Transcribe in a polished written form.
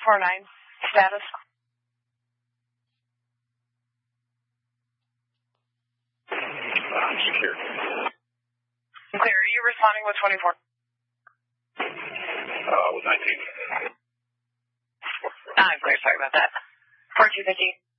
549 status. Secure. Clear. Are you responding with 24? With 19. I'm clear. Sorry about that. 4250.